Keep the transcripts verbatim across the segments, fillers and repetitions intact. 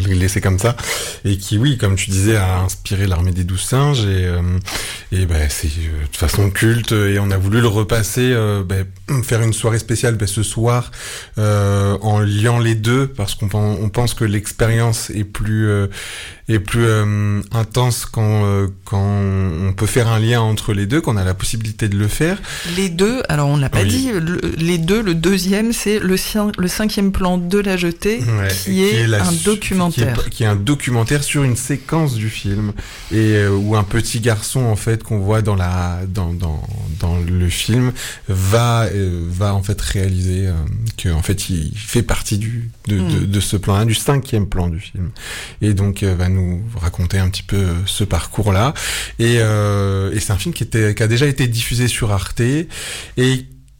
le laisser comme ça, et qui, oui, comme tu disais, a inspiré l'Armée des Douze Singes, et, euh, et ben, c'est euh, de façon culte, et on a voulu le repasser, euh, ben, faire une soirée spéciale ben, ce soir, euh, en liant les deux, parce qu'on on pense que l'expérience est plus... Euh, est plus euh, intense quand euh, quand on peut faire un lien entre les deux, qu'on a la possibilité de le faire. Les deux, alors on l'a pas oui. dit, le, les deux, le deuxième, c'est le, le cinquième plan de La Jetée, ouais, qui, qui est, est la, un documentaire. Qui est, qui est un documentaire sur une séquence du film, et euh, où un petit garçon en fait qu'on voit dans la dans dans dans le film va euh, va en fait réaliser euh, que en fait il fait partie du de mm. de, de ce plan-là, du cinquième plan du film, et donc euh, va nous raconter un petit peu ce parcours-là, et, euh, et c'est un film qui était qui a déjà été diffusé sur Arte, et euh,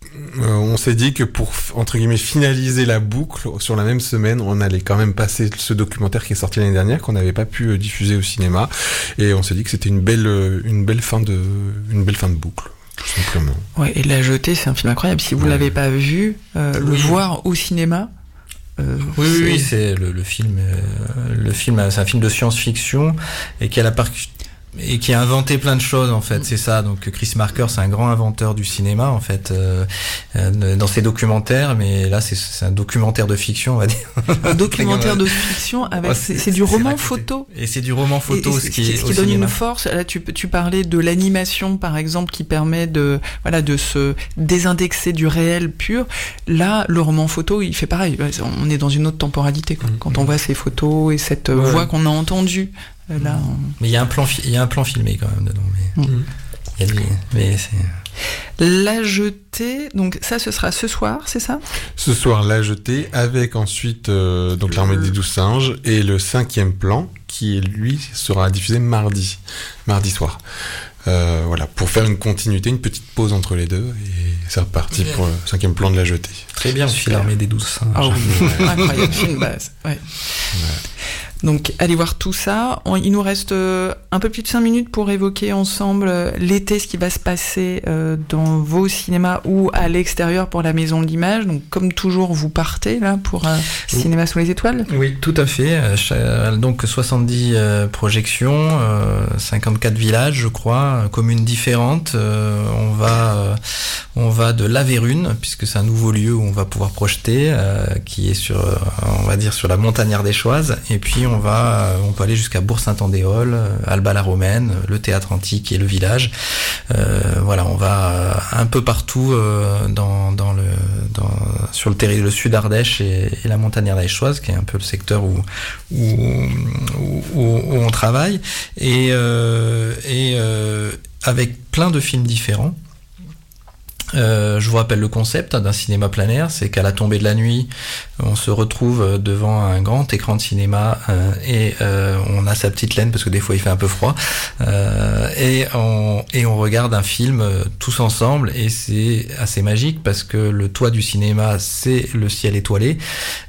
on s'est dit que pour entre guillemets finaliser la boucle sur la même semaine, on allait quand même passer ce documentaire qui est sorti l'année dernière, qu'on n'avait pas pu diffuser au cinéma, et on s'est dit que c'était une belle une belle fin de une belle fin de boucle. Tout simplement. Ouais, et La Jetée, c'est un film incroyable. Si vous ouais. l'avez pas vu, euh, oui. le voir au cinéma. Euh, oui, c'est... oui, c'est le, le film. Euh, le film, c'est un film de science-fiction et qui a la par... et qui a inventé plein de choses en fait. C'est ça. Donc Chris Marker, c'est un grand inventeur du cinéma en fait, euh, euh, dans ses documentaires. Mais là, c'est, c'est un documentaire de fiction, on va dire. Un documentaire de fiction avec, oh, c'est, c'est, c'est du roman c'est photo. Et c'est du roman photo, et, et ce qui, est ce qui donne cinéma. Une force. Là, tu tu parlais de l'animation par exemple, qui permet de voilà de se désindexer du réel pur. Là, le roman photo, il fait pareil. On est dans une autre temporalité quoi. Mmh. Quand on voit ces photos et cette ouais. voix qu'on a entendue. Là, on... Mais il y a un plan, il y a un plan filmé quand même dedans. Mais, mmh. il y a des, mais c'est... La Jetée, donc ça, ce sera ce soir, c'est ça ? Ce soir, La Jetée, avec ensuite euh, donc l'Armée des Douze Singes et le cinquième plan, qui lui sera diffusé mardi, mardi soir. Euh, voilà, pour faire une continuité, une petite pause entre les deux, et c'est reparti okay. pour le cinquième plan de La Jetée. Très bien, aussi l'Armée des Douze Singes. Oh, ouais. Incroyable, film base. Ouais. Ouais. Donc, allez voir tout ça. On, il nous reste euh, un peu plus de cinq minutes pour évoquer ensemble euh, l'été, ce qui va se passer euh, dans vos cinémas ou à l'extérieur pour la Maison de l'Image. Donc, comme toujours, vous partez là pour euh, oui. Cinéma sous les étoiles. Oui, tout à fait. Euh, donc, soixante-dix euh, projections, euh, cinquante-quatre villages, je crois, communes différentes. Euh, on va, euh, on va de La Vérune, puisque c'est un nouveau lieu où on va pouvoir projeter, euh, qui est sur, euh, on va dire, sur la montagne ardéchoise. Et puis, on va, on peut aller jusqu'à Bourg-Saint-Andéol, Alba-la-Romaine, le Théâtre Antique et le village. Euh, voilà, on va un peu partout euh, dans, dans le, dans, sur le territoire, le sud Ardèche et, et la montagne ardéchoise, qui est un peu le secteur où, où, où, où, où on travaille, et, euh, et euh, avec plein de films différents. Euh, je vous rappelle le concept d'un cinéma plein air, c'est qu'à la tombée de la nuit, on se retrouve devant un grand écran de cinéma euh, et euh, on a sa petite laine parce que des fois il fait un peu froid euh, et on et on regarde un film euh, tous ensemble, et c'est assez magique parce que le toit du cinéma c'est le ciel étoilé.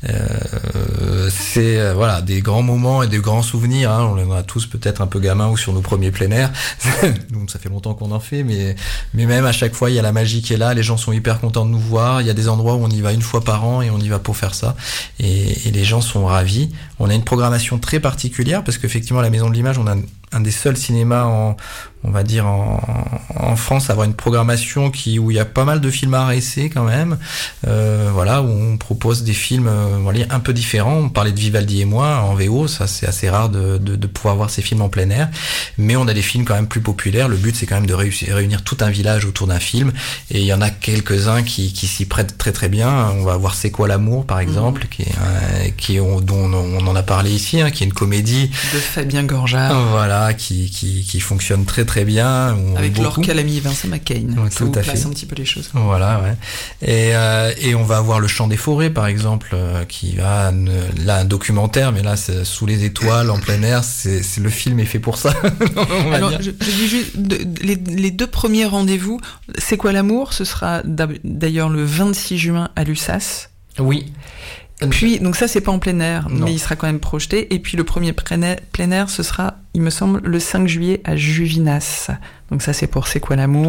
Euh, c'est euh, voilà des grands moments et des grands souvenirs. Hein, on en a tous peut-être un peu gamins ou sur nos premiers plein air. Donc ça fait longtemps qu'on en fait, mais mais même à chaque fois il y a la magie qui est là, les gens sont hyper contents de nous voir, il y a des endroits où on y va une fois par an et on y va pour faire ça, et, et les gens sont ravis. On a une programmation très particulière parce qu'effectivement à la Maison de l'Image, on a un des seuls cinémas en, on va dire en, en France à avoir une programmation qui, où il y a pas mal de films à essai quand même, euh, voilà, où on propose des films euh, voilà, un peu différents. On parlait de Vivaldi et moi en V O, ça c'est assez rare de, de, de pouvoir voir ces films en plein air, mais on a des films quand même plus populaires. Le but c'est quand même de réussir, réunir tout un village autour d'un film, et il y en a quelques-uns qui, qui s'y prêtent très très bien. On va voir C'est quoi l'amour par exemple, mmh. qui est, euh, qui est, dont on en a parlé ici, hein, qui est une comédie de Fabien Gorjard. Voilà. Qui, qui, qui fonctionne très très bien. Avec Laure Calamy et Vincent McCain. Ouais, ça tout vous à place fait. un petit peu les choses. Voilà, ouais. Et, euh, et on va avoir Le Chant des forêts, par exemple, euh, qui va, là, un documentaire, mais là, c'est sous les étoiles, en plein air, c'est, c'est le film est fait pour ça. Alors, je, je dis juste, de, les, les deux premiers rendez-vous, C'est quoi l'amour ? Ce sera d'ailleurs le vingt-six juin à Lussas. Oui. Puis, donc ça, c'est pas en plein air, non. mais il sera quand même projeté. Et puis, le premier plein air, ce sera, il me semble, le cinq juillet à Juvinas. Donc ça, c'est pour C'est quoi l'amour ?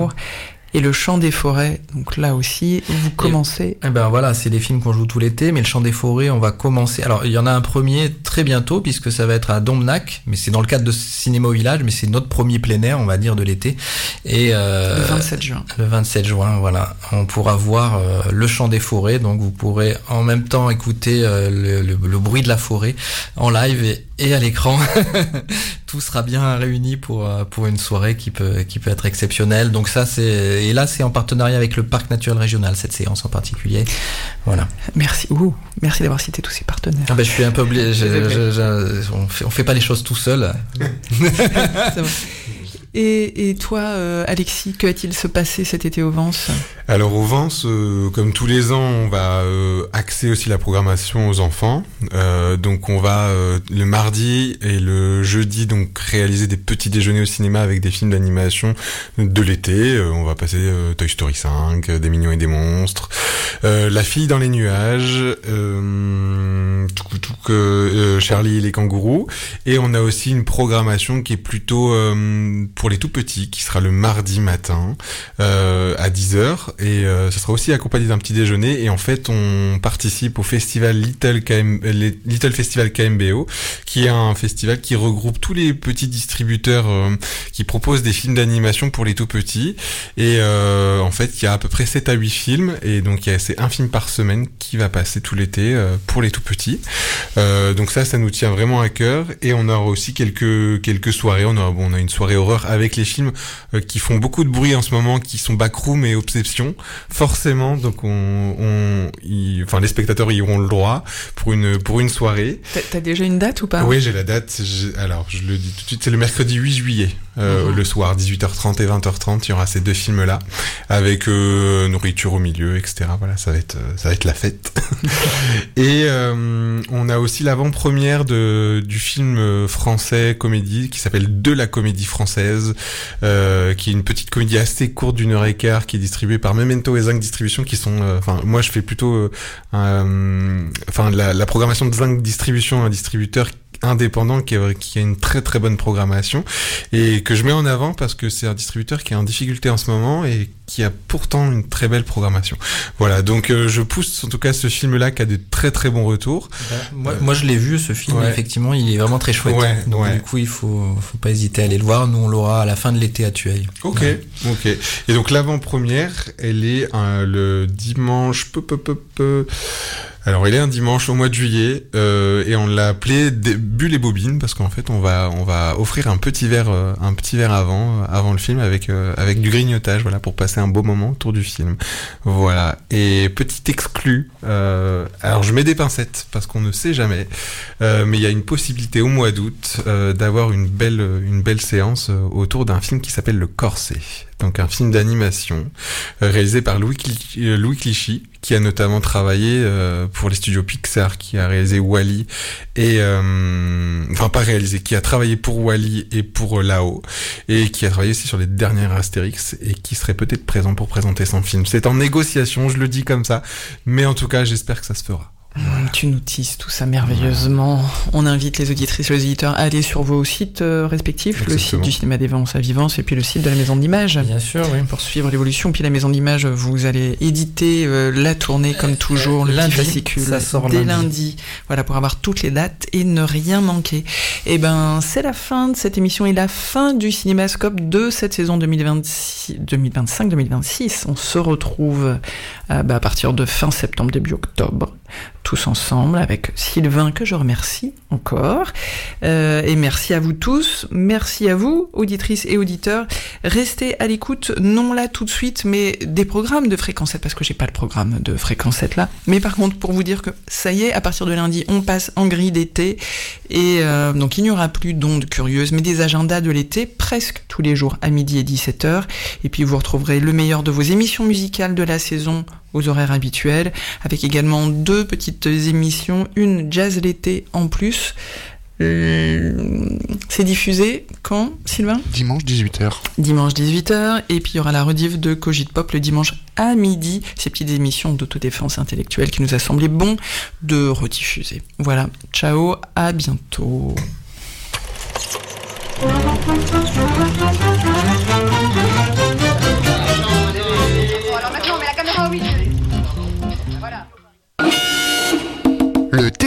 Et le Chant des forêts, donc là aussi, vous commencez... Et, eh ben voilà, c'est des films qu'on joue tout l'été, mais le Chant des forêts, on va commencer... Alors, il y en a un premier très bientôt, puisque ça va être à Dombnac, mais c'est dans le cadre de Cinéma au village, mais c'est notre premier plein air, on va dire, de l'été. Et, euh, le vingt-sept juin. Le vingt-sept juin, voilà. On pourra voir euh, le Chant des forêts, donc vous pourrez en même temps écouter euh, le, le, le bruit de la forêt en live et, et à l'écran. Tout sera bien réuni pour, pour une soirée qui peut, qui peut être exceptionnelle. Donc ça, c'est... Et là, c'est en partenariat avec le Parc naturel régional, cette séance en particulier. Voilà. Merci. Ouh, merci d'avoir cité tous ces partenaires. Ah ben, je suis un peu obligé. Je, je, je, on fait, on fait pas les choses tout seul. C'est vrai. Et, et toi, euh, Alexis, que va-t-il se passer cet été au Vence ? Alors au Vence, euh, comme tous les ans, on va euh, axer aussi la programmation aux enfants. Euh, donc on va euh, le mardi et le jeudi donc réaliser des petits déjeuners au cinéma avec des films d'animation de l'été. Euh, on va passer euh, Toy Story cinq, Des Mignons et des Monstres, euh, La Fille dans les nuages, euh, tout, tout, euh, Charlie et les kangourous. Et on a aussi une programmation qui est plutôt euh, pour les tout petits, qui sera le mardi matin euh, à dix heures. Et euh, ça sera aussi accompagné d'un petit déjeuner. Et en fait, on participe au festival Little, K M, Little Festival K M B O, qui est un festival qui regroupe tous les petits distributeurs euh, qui proposent des films d'animation pour les tout petits. Et euh, en fait, il y a à peu près sept à huit films. Et donc, il y a, c'est un film par semaine qui va passer tout l'été euh, pour les tout petits. Euh, donc ça, ça nous tient vraiment à cœur. Et on aura aussi quelques quelques soirées. On a, bon, on a une soirée horreur avec les films euh, qui font beaucoup de bruit en ce moment, qui sont Backroom et Obsession. Forcément, donc on, on y, enfin les spectateurs y auront le droit pour une pour une soirée. T'as, t'as déjà une date ou pas ? Oui, j'ai la date. J'ai, alors, je le dis tout de suite, c'est le mercredi huit juillet, euh, mmh. le soir, dix-huit heures trente et vingt heures trente. Il y aura ces deux films-là, avec euh, nourriture au milieu, et cetera. Voilà, ça va être ça va être la fête. Et euh, on a aussi l'avant-première de du film français comédie qui s'appelle De la comédie française, euh, qui est une petite comédie assez courte d'une heure et quart, qui est distribuée par Memento et Zinc Distribution, qui sont, enfin, euh, moi je fais plutôt, enfin, euh, la, la programmation de Zinc Distribution, un distributeur indépendant qui a, qui a une très très bonne programmation et que je mets en avant parce que c'est un distributeur qui est en difficulté en ce moment et qui a pourtant une très belle programmation. Voilà, donc euh, je pousse en tout cas ce film-là qui a de très très bons retours. Ben, moi, euh, moi je l'ai vu ce film, ouais. Effectivement il est vraiment très chouette. Ouais, donc ouais. Du coup il faut, faut pas hésiter à aller le voir, nous on l'aura à la fin de l'été à Tueil. Ok, ouais. ok. Et donc l'avant-première, elle est euh, le dimanche... Peu, peu, peu, peu. Alors, il est un dimanche au mois de juillet euh, et on l'a appelé Bulle et Bobine parce qu'en fait, on va on va offrir un petit verre euh, un petit verre avant avant le film avec euh, avec du grignotage, voilà, pour passer un beau moment autour du film. Voilà. Et petit exclu. Euh, alors, je mets des pincettes parce qu'on ne sait jamais, euh, mais il y a une possibilité au mois d'août euh, d'avoir une belle une belle séance autour d'un film qui s'appelle Le Corset. Donc un film d'animation euh, réalisé par Louis, Cli- euh, Louis Clichy, qui a notamment travaillé euh, pour les studios Pixar, qui a réalisé Wall-E et euh, enfin pas réalisé, qui a travaillé pour Wall-E et pour euh, Là-haut, et qui a travaillé aussi sur les dernières Astérix et qui serait peut-être présent pour présenter son film. C'est en négociation, je le dis comme ça, mais en tout cas j'espère que ça se fera. Voilà. Tu nous tisses tout ça merveilleusement. On invite les auditrices et les auditeurs à aller sur vos sites euh, respectifs, Exactement. Le site du Cinéma des Vences à Vivance et puis le site de la Maison d'Images. Bien sûr, oui. Pour suivre l'évolution. Puis la Maison d'Images, vous allez éditer euh, la tournée comme toujours, le lundi, petit fascicule, ça sort dès lundi. lundi. Voilà, pour avoir toutes les dates et ne rien manquer. Et ben, c'est la fin de cette émission et la fin du Cinémascope de cette saison deux mille vingt-six, deux mille vingt-cinq deux mille vingt-six. On se retrouve euh, bah, à partir de fin septembre, début octobre. Tous ensemble avec Sylvain que je remercie encore euh, et merci à vous tous, merci à vous auditrices et auditeurs. Restez à l'écoute, non là tout de suite, mais des programmes de Fréquence sept parce que j'ai pas le programme de Fréquence sept là, mais par contre pour vous dire que ça y est, à partir de lundi on passe en grille d'été et euh, donc il n'y aura plus d'ondes curieuses mais des agendas de l'été presque tous les jours à midi et dix-sept heures et puis vous retrouverez le meilleur de vos émissions musicales de la saison aux horaires habituels, avec également deux petites émissions, une jazz l'été en plus. Euh, c'est diffusé quand, Sylvain ? Dimanche dix-huit heures. Dimanche dix-huit heures, et puis il y aura la rediff de Cogite Pop le dimanche à midi, ces petites émissions d'autodéfense intellectuelle qui nous a semblé bon de rediffuser. Voilà, ciao, à bientôt.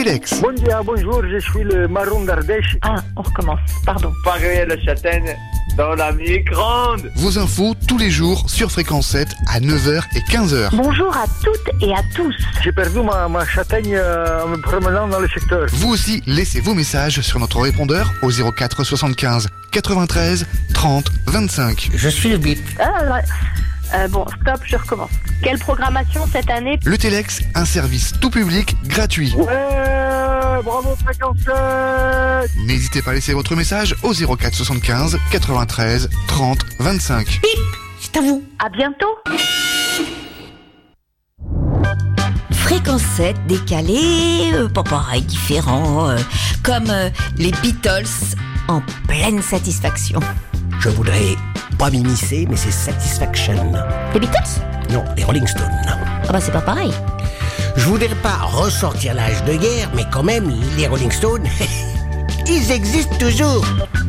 Telex. Bon dia, bonjour, je suis le marron d'Ardèche. Ah, on recommence, pardon. Pareil la châtaigne dans la micro-ondes. Vos infos tous les jours sur Fréquence sept à neuf heures et quinze heures. Bonjour à toutes et à tous. J'ai perdu ma, ma châtaigne euh, en me promenant dans le secteur. Vous aussi, laissez vos messages sur notre répondeur au zéro quatre soixante-quinze quatre-vingt-treize trente vingt-cinq. Je suis le bip. Ah, ouais. Euh, bon, stop, je recommence. Quelle programmation cette année? Le Telex, un service tout public gratuit. Ouais, bravo Fréquence sept. N'hésitez pas à laisser votre message au zéro quatre soixante-quinze quatre-vingt-treize trente vingt-cinq. Bip, c'est à vous. À bientôt. Fréquence sept, décalé, euh, pas pareil, différent, euh, comme euh, les Beatles en pleine satisfaction. Je voudrais pas m'immiscer, mais c'est Satisfaction. Les Beatles? Non, les Rolling Stones. Ah bah c'est pas pareil. Je voudrais pas ressortir l'âge de guerre, mais quand même, les Rolling Stones, ils existent toujours.